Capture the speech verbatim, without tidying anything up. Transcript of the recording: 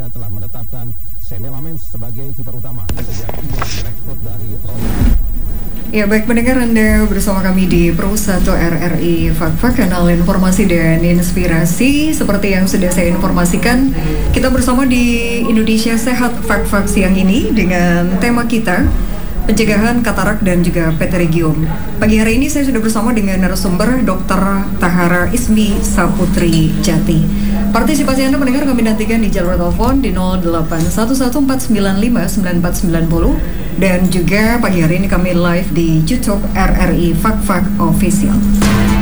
dirinya telah menetapkan Senne Lammens sebagai kiper utama sejak ia direkrut dari Roma. Ya, baik pendengar, Anda bersama kami di Pro satu R R I Fak-Fak, kanal informasi dan inspirasi. Seperti yang sudah saya informasikan, kita bersama di Indonesia Sehat Fak-Fak siang ini dengan tema kita pencegahan katarak dan juga pterygium. Pagi hari ini saya sudah bersama dengan narasumber Dokter Tahara Ismi Saputri Jati. Partisipasi Anda pendengar kami nantikan di jalur telepon di nol delapan satu satu empat sembilan lima sembilan empat sembilan nol dan juga pagi hari ini kami live di YouTube R R I Fak-Fak Official.